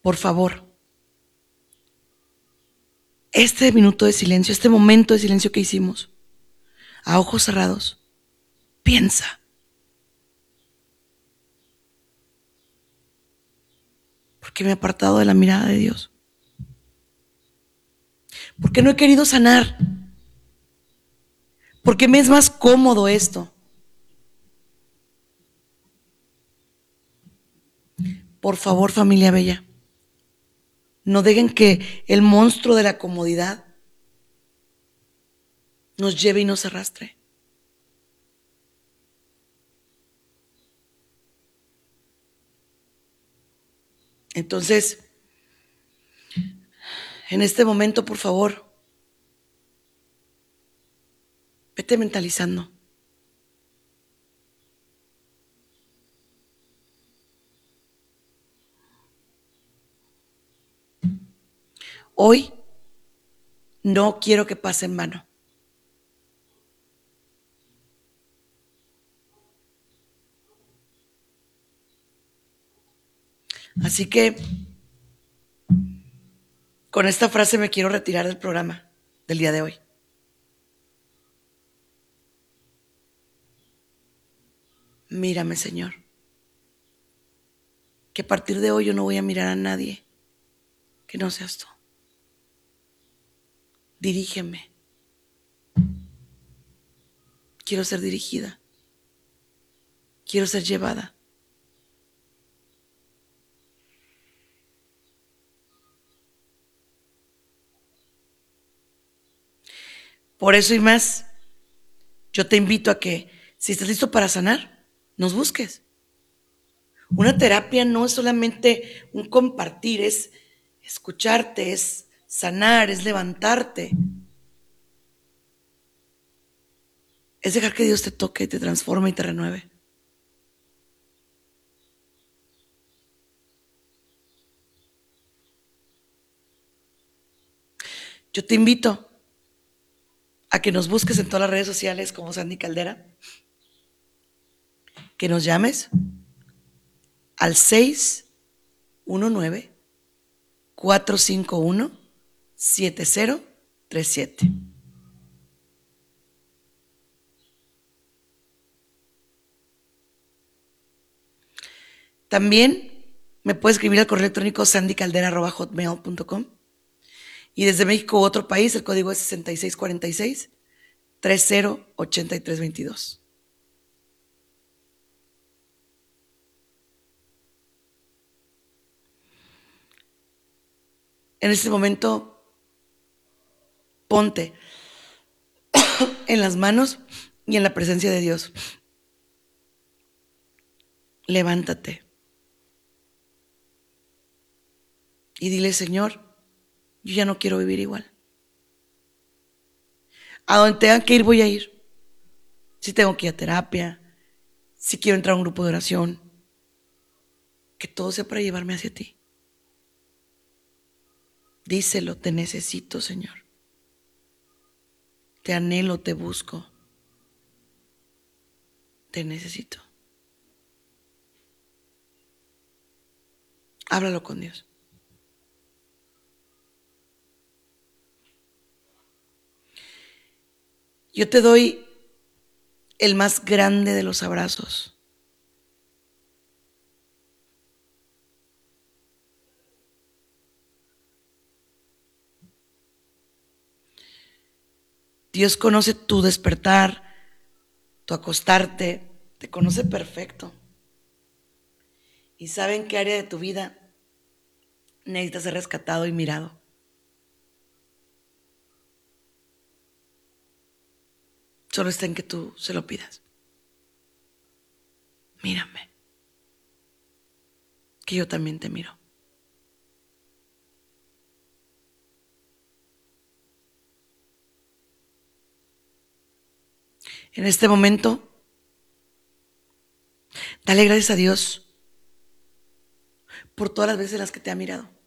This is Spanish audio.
por favor, este minuto de silencio, este momento de silencio que hicimos, a ojos cerrados, piensa. ¿Por qué me he apartado de la mirada de Dios? ¿Por qué no he querido sanar? ¿Por qué me es más cómodo esto? Por favor, familia bella, no dejen que el monstruo de la comodidad nos lleve y nos arrastre. Entonces, en este momento, por favor, vete mentalizando. Hoy no quiero que pase en vano. Así que con esta frase me quiero retirar del programa del día de hoy. Mírame, Señor, que a partir de hoy yo no voy a mirar a nadie que no seas tú. Dirígeme. Quiero ser dirigida. Quiero ser llevada. Por eso y más, yo te invito a que, si estás listo para sanar, nos busques. Una terapia no es solamente un compartir, es escucharte, es sanar, es levantarte. Es dejar que Dios te toque, te transforme y te renueve. Yo te invito a que nos busques en todas las redes sociales como Sandy Caldera, que nos llames al 619-451-7037. También me puedes escribir al correo electrónico sandycaldera@hotmail.com. Y desde México u otro país, el código es 6646-308322. En este momento, ponte en las manos y en la presencia de Dios. Levántate y dile, Señor, yo ya no quiero vivir igual. A donde tengan que ir, voy a ir. Si tengo que ir a terapia, si quiero entrar a un grupo de oración, que todo sea para llevarme hacia ti. Díselo, te necesito, Señor. Te anhelo, te busco. Te necesito. Háblalo con Dios. Yo te doy el más grande de los abrazos. Dios conoce tu despertar, tu acostarte, te conoce perfecto. Y sabe en qué área de tu vida necesitas ser rescatado y mirado. Solo está en que tú se lo pidas. Mírame, que yo también te miro. En este momento, dale gracias a Dios por todas las veces en las que te ha mirado.